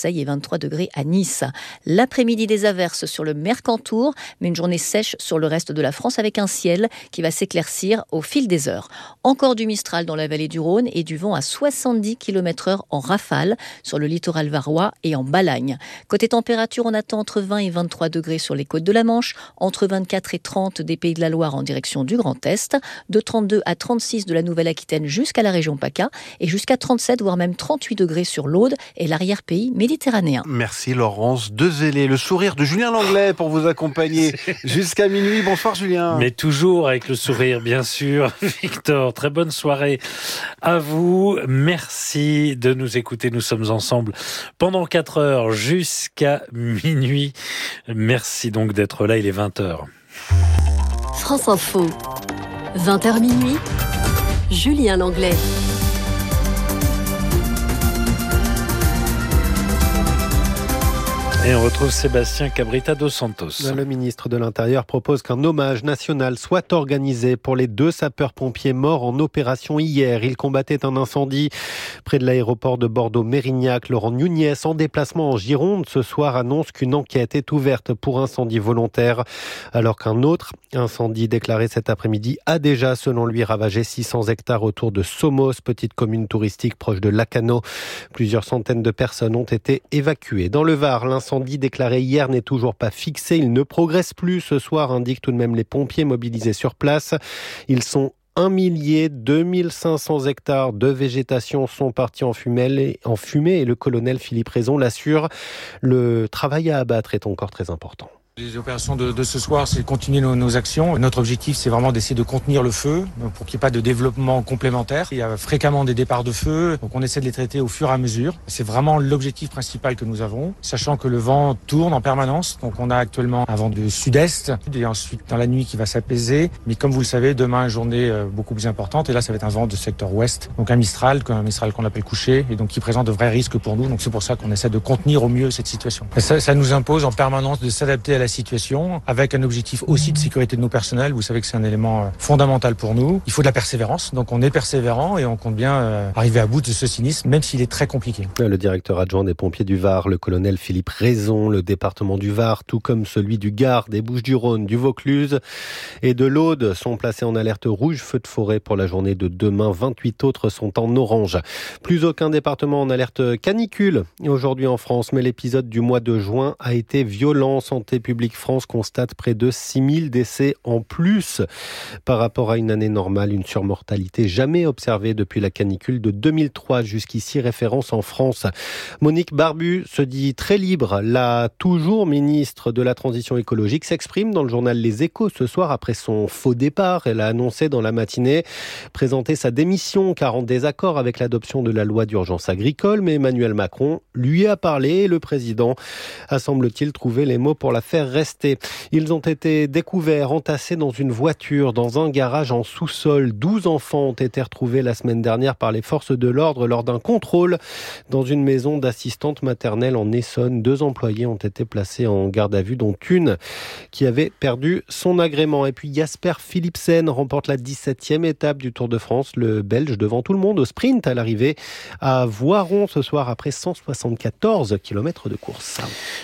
Marseille et 23 degrés à Nice. L'après-midi, des averses sur le Mercantour, mais une journée sèche sur le reste de la France avec un ciel qui va s'éclaircir au fil des heures. Encore du Mistral dans la vallée du Rhône et du vent à 70 km/h en rafale sur le littoral varois et en Balagne. Côté température, on attend entre 20 et 23 degrés sur les côtes de la Manche, entre 24 et 30 des Pays de la Loire en direction du Grand Est, de 32 à 36 de la Nouvelle-Aquitaine jusqu'à la région PACA et jusqu'à 37 voire même 38 degrés sur l'Aude et l'arrière-pays méditerranéen. Merci Laurence Dezellé. Le sourire de Julien Langlais pour vous accompagner jusqu'à minuit. Bonsoir Julien. Mais toujours avec le sourire, bien sûr. Victor, très bonne soirée à vous. Merci de nous écouter. Nous sommes ensemble pendant 4 heures jusqu'à minuit. Merci donc d'être là. Il est 20h. France Info, 20h minuit, Julien Langlais. Et on retrouve Sébastien Cabrita dos Santos. Le ministre de l'Intérieur propose qu'un hommage national soit organisé pour les 2 sapeurs-pompiers morts en opération hier. Ils combattaient un incendie près de l'aéroport de Bordeaux-Mérignac. Laurent Nunez, en déplacement en Gironde ce soir, annonce qu'une enquête est ouverte pour incendie volontaire. Alors qu'un autre incendie déclaré cet après-midi a déjà, selon lui, ravagé 600 hectares autour de Somos, petite commune touristique proche de Lacanau. Plusieurs centaines de personnes ont été évacuées. Dans le Var, l'incendie déclaré hier n'est toujours pas fixé. Il ne progresse plus ce soir, indiquent tout de même les pompiers mobilisés sur place. Ils sont 2500 hectares de végétation sont partis en fumée et le colonel Philippe Raison l'assure. Le travail à abattre est encore très important. Les opérations de ce soir, c'est de continuer nos actions. Notre objectif, c'est vraiment d'essayer de contenir le feu pour qu'il n'y ait pas de développement complémentaire. Il y a fréquemment des départs de feu, donc on essaie de les traiter au fur et à mesure. C'est vraiment l'objectif principal que nous avons, sachant que le vent tourne en permanence. Donc on a actuellement un vent de sud-est et ensuite dans la nuit qui va s'apaiser. Mais comme vous le savez, demain, une journée beaucoup plus importante. Et là, ça va être un vent de secteur ouest, donc un Mistral qu'on appelle couché et donc qui présente de vrais risques pour nous. Donc c'est pour ça qu'on essaie de contenir au mieux cette situation. Et ça nous impose en permanence de s'adapter à la situation, avec un objectif aussi de sécurité de nos personnels. Vous savez que c'est un élément fondamental pour nous. Il faut de la persévérance, donc on est persévérant et on compte bien arriver à bout de ce sinistre, même s'il est très compliqué. Le directeur adjoint des pompiers du Var, le colonel Philippe Raison, le département du Var, tout comme celui du Gard, des Bouches-du-Rhône, du Vaucluse et de l'Aude, sont placés en alerte rouge, feu de forêt pour la journée de demain. 28 autres sont en orange. Plus aucun département en alerte canicule aujourd'hui en France, mais l'épisode du mois de juin a été violent. Santé publique France constate près de 6000 décès en plus par rapport à une année normale, une surmortalité jamais observée depuis la canicule de 2003, jusqu'ici référence en France. Monique Barbu se dit très libre. La toujours ministre de la Transition écologique s'exprime dans le journal Les Échos ce soir après son faux départ. Elle a annoncé dans la matinée présenter sa démission car en désaccord avec l'adoption de la loi d'urgence agricole, mais Emmanuel Macron lui a parlé et le président a, semble-t-il, trouvé les mots pour la faire rester. Ils ont été découverts, entassés dans une voiture, dans un garage en sous-sol. 12 enfants ont été retrouvés la semaine dernière par les forces de l'ordre lors d'un contrôle dans une maison d'assistante maternelle en Essonne. 2 employés ont été placés en garde à vue, dont une qui avait perdu son agrément. Et puis Jasper Philipsen remporte la 17e étape du Tour de France. Le Belge devant tout le monde au sprint à l'arrivée à Voiron ce soir après 174 km de course.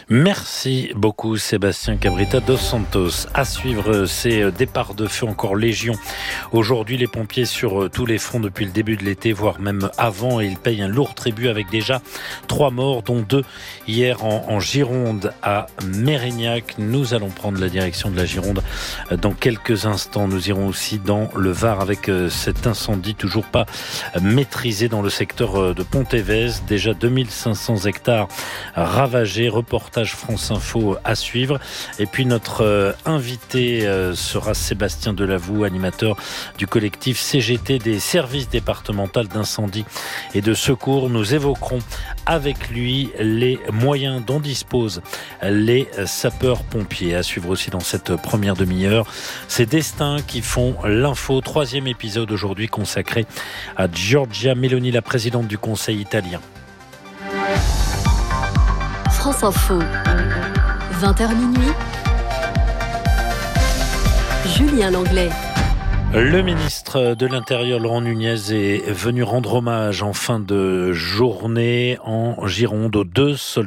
Merci beaucoup Sébastien Cabrita dos Santos. À suivre ces départs de feu encore légion. Aujourd'hui, les pompiers sur tous les fronts depuis le début de l'été, voire même avant, et ils payent un lourd tribut avec déjà 3 morts, dont 2 hier en Gironde à Mérignac. Nous allons prendre la direction de la Gironde dans quelques instants. Nous irons aussi dans le Var avec cet incendie toujours pas maîtrisé dans le secteur de Pontévez. Déjà 2500 hectares ravagés. Reportage France Info à suivre. Et puis notre invité sera Sébastien Delavoux, animateur du collectif CGT des services départementaux d'incendie et de secours. Nous évoquerons avec lui les moyens dont disposent les sapeurs-pompiers. À suivre aussi dans cette première demi-heure, ces destins qui font l'info. 3e épisode aujourd'hui consacré à Giorgia Meloni, la présidente du Conseil italien. France Info, 20h minuit, Julien Langlais. Le ministre de l'Intérieur, Laurent Nunez, est venu rendre hommage en fin de journée en Gironde aux 2 soldats